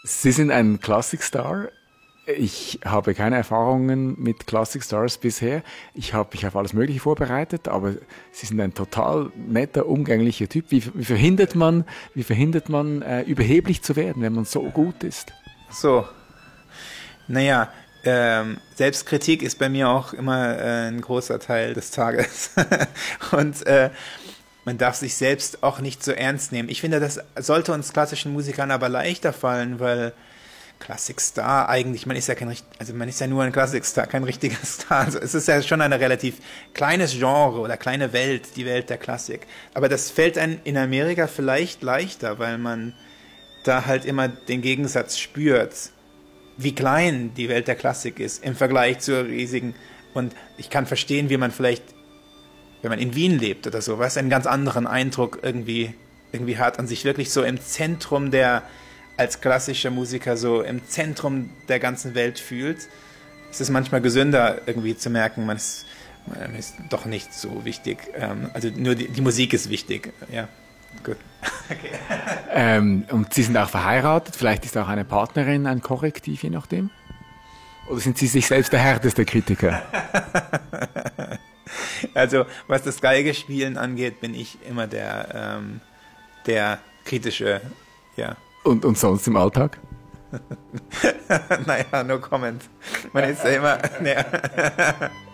Sie sind ein Klassikstar. Ich habe keine Erfahrungen mit Classic Stars bisher. Ich habe mich auf alles Mögliche vorbereitet, aber Sie sind ein total netter, umgänglicher Typ. Wie verhindert man überheblich zu werden, wenn man so gut ist? So, naja, Selbstkritik ist bei mir auch immer ein großer Teil des Tages. Und man darf sich selbst auch nicht so ernst nehmen. Ich finde, das sollte uns klassischen Musikern aber leichter fallen, weil Classic Star eigentlich, man ist ja nur ein Classic Star, kein richtiger Star. Also es ist ja schon ein relativ kleines Genre oder kleine Welt, die Welt der Klassik. Aber das fällt einem in Amerika vielleicht leichter, weil man da halt immer den Gegensatz spürt, wie klein die Welt der Klassik ist im Vergleich zur riesigen. Und ich kann verstehen, wie man vielleicht, wenn man in Wien lebt oder so, einen ganz anderen Eindruck irgendwie hat und sich wirklich so im Zentrum als klassischer Musiker so im Zentrum der ganzen Welt fühlt. Es ist manchmal gesünder irgendwie zu merken, man ist doch nicht so wichtig. Also nur die Musik ist wichtig. Ja, gut. Okay. Und Sie sind auch verheiratet. Vielleicht ist auch eine Partnerin ein Korrektiv, je nachdem. Oder sind Sie sich selbst der härteste Kritiker? Also was das Geigespielen angeht, bin ich immer der kritische, ja. Und sonst im Alltag? Naja, no comment. Man ist ja immer. Ja.